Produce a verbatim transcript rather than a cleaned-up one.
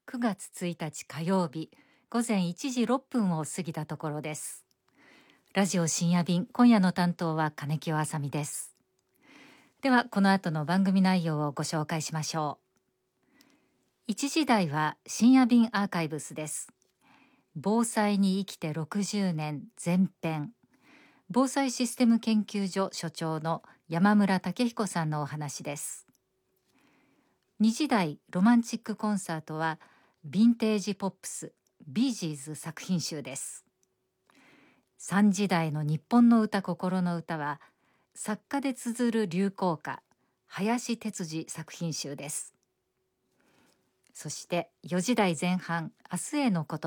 くがつついたち火曜日午前いちじろっぷんを過ぎたところです。ラジオ深夜便、今夜の担当は金清あさみです。ではこの後の番組内容をご紹介しましょう。いちじ台は深夜便アーカイブスです。防災に生きてろくじゅうねん前編、防災システム研究所所長の山村武彦さんのお話です。にじ台ロマンチックコンサートはヴィンテージポップスビージーズ作品集です。さんじ台の日本の歌心の歌は作家で綴る流行歌林哲司作品集です。そしてよじ台前半明日への言